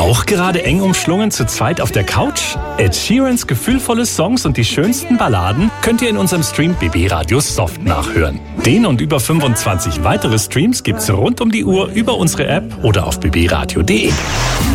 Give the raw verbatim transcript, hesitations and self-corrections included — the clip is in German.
Auch gerade eng umschlungen zu zweit auf der Couch? Ed Sheerans gefühlvolle Songs und die schönsten Balladen könnt ihr in unserem Stream B B Radio Soft nachhören. Den und über fünfundzwanzig weitere Streams gibt's rund um die Uhr über unsere App oder auf b b radio punkt d e.